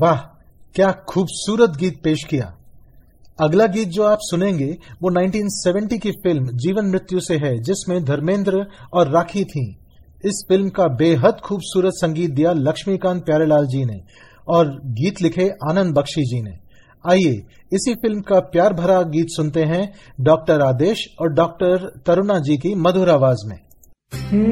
वाह, क्या खूबसूरत गीत पेश किया। अगला गीत जो आप सुनेंगे वो 1970 की फिल्म जीवन मृत्यु से है, जिसमें धर्मेंद्र और राखी थी। इस फिल्म का बेहद खूबसूरत संगीत दिया लक्ष्मीकांत प्यारेलाल जी ने और गीत लिखे आनंद बख्शी जी ने। आइए इसी फिल्म का प्यार भरा गीत सुनते हैं डॉक्टर आदेश और डॉक्टर तरुणा जी की मधुर आवाज में।